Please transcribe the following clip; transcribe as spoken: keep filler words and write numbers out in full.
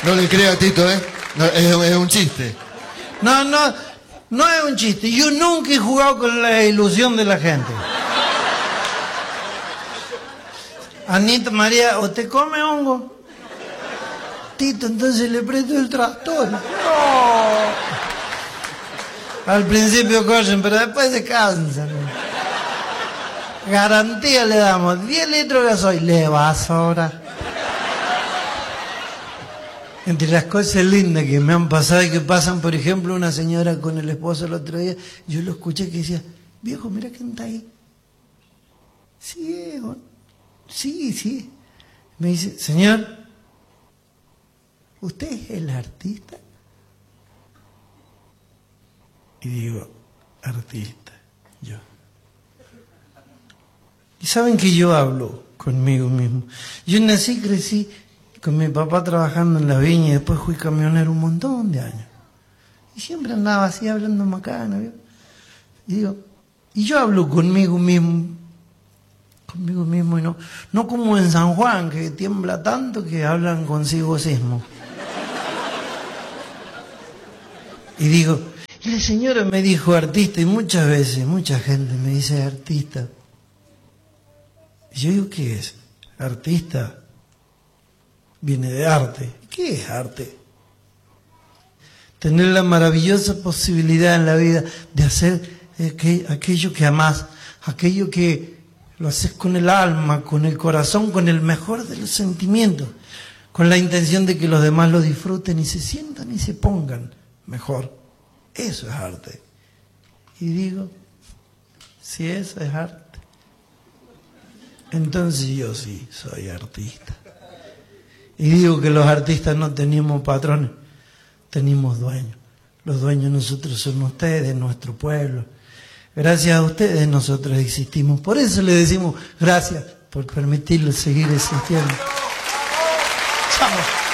No le crea, Tito, ¿eh? No, es, es un chiste. No, no, no es un chiste. Yo nunca he jugado con la ilusión de la gente. Anita María, ¿usted come hongo? Tito, entonces le presto el tractor. No. Al principio corren, pero después se cansan. Garantía le damos, diez litros de gasoil, le vas ahora. Entre las cosas lindas que me han pasado y que pasan, por ejemplo, una señora con el esposo el otro día, yo lo escuché que decía, viejo, mira quién está ahí. Sí, viejo. Sí, sí. Me dice, señor, ¿usted es el artista? Y digo, artista, yo. Y saben que yo hablo conmigo mismo. Yo nací, crecí con mi papá trabajando en la viña y después fui camionero un montón de años. Y siempre andaba así hablando macana, ¿vio? Y digo, y yo hablo conmigo mismo, conmigo mismo y no, no como en San Juan, que tiembla tanto que hablan consigo mismo. Y digo, y la señora me dijo artista, y muchas veces, mucha gente me dice artista. Y yo digo, ¿qué es? Artista viene de arte. ¿Qué es arte? Tener la maravillosa posibilidad en la vida de hacer aquello que amás, aquello que lo haces con el alma, con el corazón, con el mejor de los sentimientos, con la intención de que los demás lo disfruten y se sientan y se pongan mejor. Eso es arte. Y digo, si eso es arte, entonces yo sí soy artista. Y digo que los artistas no tenemos patrones, tenemos dueños. Los dueños nosotros son ustedes, nuestro pueblo. Gracias a ustedes nosotros existimos. Por eso le decimos gracias por permitirles seguir existiendo.